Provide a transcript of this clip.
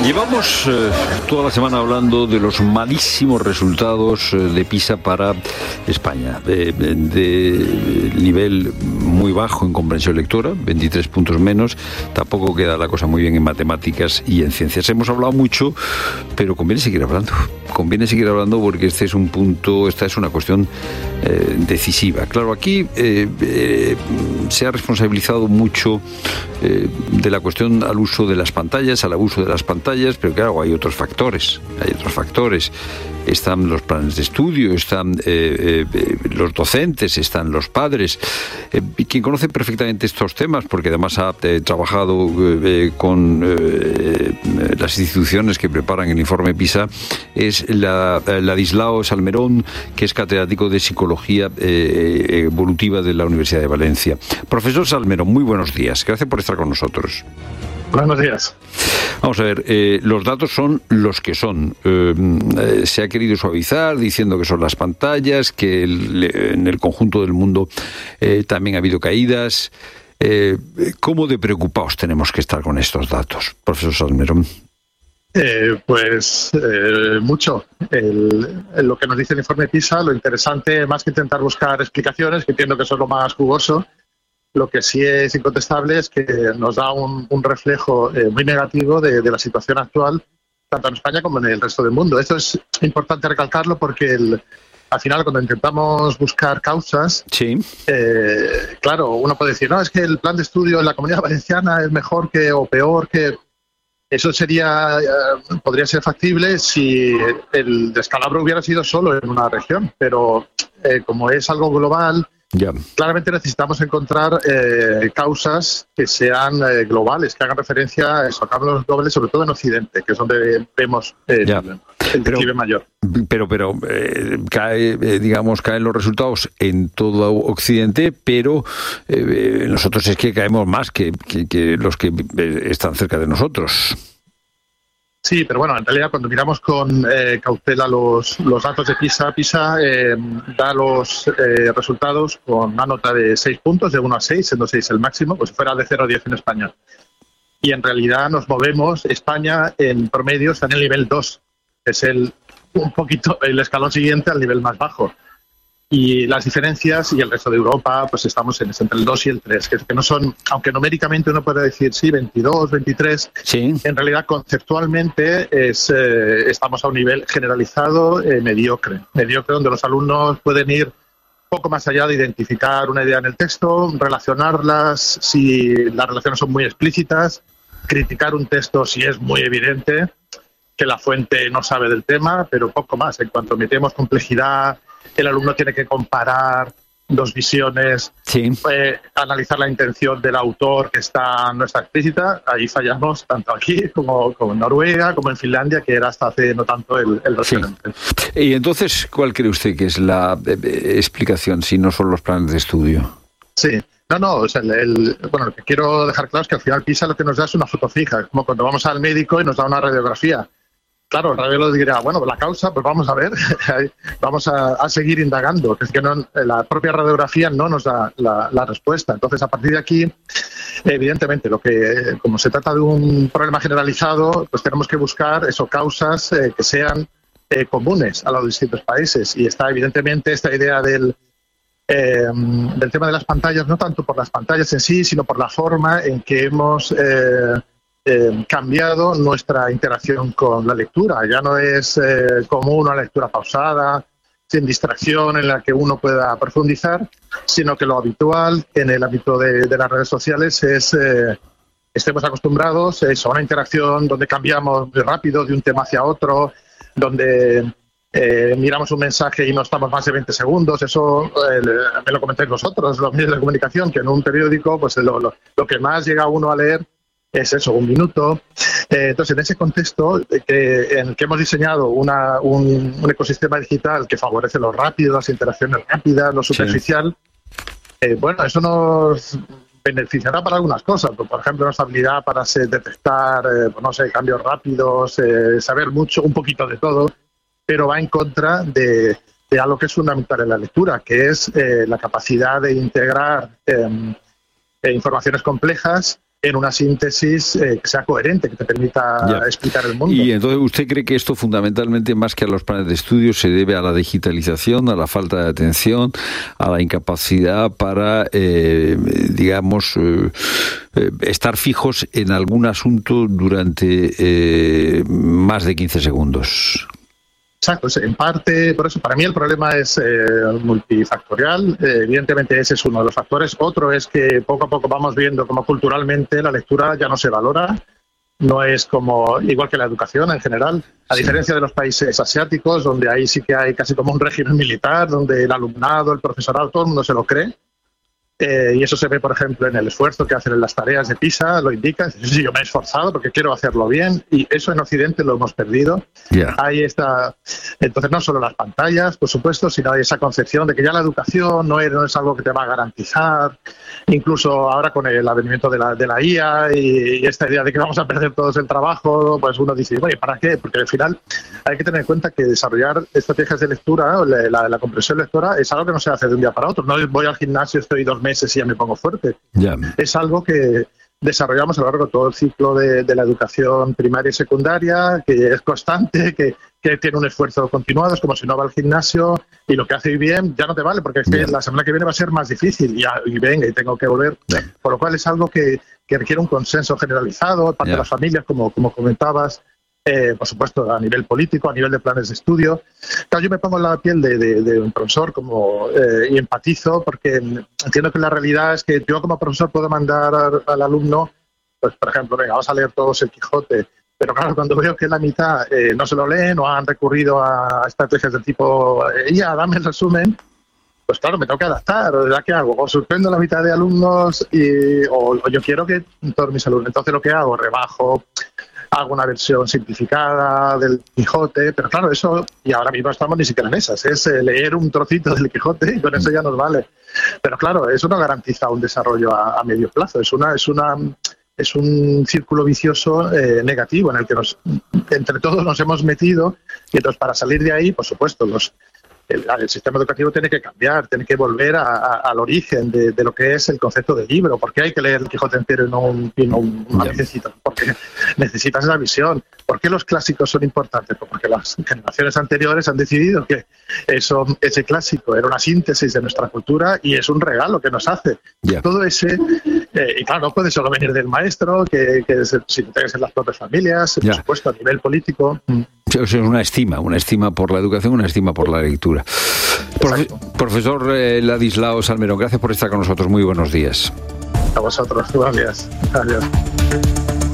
Llevamos toda la semana hablando de los malísimos resultados de PISA para España, de nivel muy bajo en comprensión lectora, 23 puntos menos. Tampoco queda la cosa muy bien en matemáticas y en ciencias. Hemos hablado mucho, pero conviene seguir hablando. Conviene seguir hablando porque esta es una cuestión decisiva. Claro, aquí se ha responsabilizado mucho de la cuestión al uso de las pantallas, al abuso de las pantallas, pero claro, hay otros factores. Están los planes de estudio, están los docentes, están los padres. Quien conoce perfectamente estos temas, porque además ha trabajado con las instituciones que preparan el informe PISA, es Ladislao Salmerón, que es catedrático de Psicología Evolutiva de la Universidad de Valencia. Profesor Salmerón, muy buenos días. Gracias por estar con nosotros. Buenos días. Vamos a ver, los datos son los que son. Se ha querido suavizar diciendo que son las pantallas, que en el conjunto del mundo también ha habido caídas. ¿Cómo de preocupados tenemos que estar con estos datos, profesor Salmerón? Mucho. Lo que nos dice el informe PISA, lo interesante, más que intentar buscar explicaciones, que entiendo que eso es lo más jugoso, lo que sí es incontestable es que nos da un reflejo muy negativo de la situación actual, tanto en España como en el resto del mundo. Esto es importante recalcarlo porque al final, cuando intentamos buscar causas, sí. Claro, uno puede decir, no, es que el plan de estudio en la Comunidad Valenciana es mejor o peor que... Eso podría ser factible si el descalabro hubiera sido solo en una región, pero como es algo global, claramente necesitamos encontrar causas que sean globales, que hagan referencia a esos cambios globales, sobre todo en Occidente, que es donde vemos el declive mayor. Pero caen los resultados en todo Occidente, pero nosotros es que caemos más que los que están cerca de nosotros. Sí, pero bueno, en realidad cuando miramos con cautela los datos de PISA da los resultados con una nota de 6 puntos, de 1 a 6, siendo 6 el máximo, pues si fuera de 0 a 10 en España. Y en realidad nos movemos, España en promedio está en el nivel 2, que es un poquito el escalón siguiente al nivel más bajo. Y las diferencias, y el resto de Europa, pues estamos entre el 2 y el 3, que no son, aunque numéricamente uno puede decir, sí, 22, 23, sí. En realidad conceptualmente estamos a un nivel generalizado mediocre, donde los alumnos pueden ir poco más allá de identificar una idea en el texto, relacionarlas si las relaciones son muy explícitas, criticar un texto si es muy evidente que la fuente no sabe del tema, pero poco más. En cuanto metemos complejidad, el alumno tiene que comparar dos visiones, sí. Analizar la intención del autor que no está explícita. Ahí fallamos tanto aquí como en Noruega, como en Finlandia, que era hasta hace no tanto el referente. Sí. Y entonces, ¿cuál cree usted que es la explicación, si no son los planes de estudio? Sí. O sea, lo que quiero dejar claro es que al final PISA lo que nos da es una foto fija, como cuando vamos al médico y nos da una radiografía. Claro, el radiólogo dirá, bueno, la causa, pues vamos a ver, vamos a seguir indagando, que es que la propia radiografía no nos da la respuesta. Entonces, a partir de aquí, evidentemente, como se trata de un problema generalizado, pues tenemos que buscar causas que sean comunes a los distintos países. Y está, evidentemente, esta idea del tema de las pantallas, no tanto por las pantallas en sí, sino por la forma en que hemos... cambiado nuestra interacción con la lectura. Ya no es común una lectura pausada, sin distracción, en la que uno pueda profundizar, sino que lo habitual en el ámbito de las redes sociales es estemos acostumbrados a una interacción donde cambiamos muy rápido de un tema hacia otro, donde miramos un mensaje y no estamos más de 20 segundos. Eso me lo comentáis vosotros, los medios de comunicación, que en un periódico pues lo que más llega uno a leer es eso, 1 minuto. Entonces, en ese contexto en el que hemos diseñado un ecosistema digital que favorece lo rápido, las interacciones rápidas, lo superficial, eso nos beneficiará para algunas cosas. Por ejemplo, nuestra habilidad para detectar, cambios rápidos, saber un poquito de todo, pero va en contra de algo que es fundamental en la lectura, que es la capacidad de integrar informaciones complejas en una síntesis que sea coherente, que te permita explicar el mundo. Y entonces, ¿usted cree que esto fundamentalmente, más que a los planes de estudio, se debe a la digitalización, a la falta de atención, a la incapacidad para, estar fijos en algún asunto durante más de 15 segundos? Exacto, en parte, por eso para mí el problema es multifactorial. Evidentemente ese es uno de los factores. Otro es que poco a poco vamos viendo cómo culturalmente la lectura ya no se valora. No es como igual que la educación en general, a diferencia de los países asiáticos, donde ahí sí que hay casi como un régimen militar, donde el alumnado, el profesorado, todo el mundo se lo cree. Y eso se ve, por ejemplo, en el esfuerzo que hacen en las tareas de PISA, lo indica. Sí, yo me he esforzado porque quiero hacerlo bien, y eso en Occidente lo hemos perdido. Ahí está. Entonces, no solo las pantallas, por supuesto, sino hay esa concepción de que ya la educación no es algo que te va a garantizar. Incluso ahora con el advenimiento de la IA y esta idea de que vamos a perder todos el trabajo, pues uno dice, oye, ¿para qué? Porque al final hay que tener en cuenta que desarrollar estrategias de lectura, la comprensión lectora, es algo que no se hace de un día para otro. No voy al gimnasio, estoy 2 meses y ya me pongo fuerte. Es algo que desarrollamos a lo largo de todo el ciclo de la educación primaria y secundaria, que es constante, que tiene un esfuerzo continuado. Es como si no va al gimnasio y lo que hace bien ya no te vale, porque es que la semana que viene va a ser más difícil y venga, y tengo que volver. Por lo cual es algo que requiere un consenso generalizado, parte de las familias, como comentabas, por supuesto, a nivel político, a nivel de planes de estudio. Claro, yo me pongo en la piel de un profesor y empatizo, porque entiendo que la realidad es que yo como profesor puedo mandar al alumno, pues por ejemplo, venga, vamos a leer todos el Quijote, pero claro, cuando veo que la mitad no se lo leen o han recurrido a estrategias del tipo, dame el resumen, pues claro, me tengo que adaptar. ¿Ya qué hago? O sorprendo a la mitad de alumnos o yo quiero que todos mis alumnos. Entonces lo que hago, rebajo, hago una versión simplificada del Quijote, pero claro, eso, y ahora mismo estamos ni siquiera en esas, es leer un trocito del Quijote y con eso ya nos vale. Pero claro, eso no garantiza un desarrollo a medio plazo, es un círculo vicioso negativo en el que entre todos nos hemos metido, y entonces para salir de ahí, por supuesto, el sistema educativo tiene que cambiar, tiene que volver al origen de lo que es el concepto de libro. ¿Por qué hay que leer el Quijote entero y no una necesita? Porque necesitas esa visión. ¿Por qué los clásicos son importantes? Pues porque las generaciones anteriores han decidido que ese clásico era una síntesis de nuestra cultura y es un regalo que nos hace. Todo ese... y claro, no puede solo venir del maestro, que si tienes en las propias familias, por supuesto, a nivel político... Es una estima por la educación, una estima por la lectura. Profesor Ladislao Salmerón, gracias por estar con nosotros. Muy buenos días. A vosotros, buenos días. Adiós.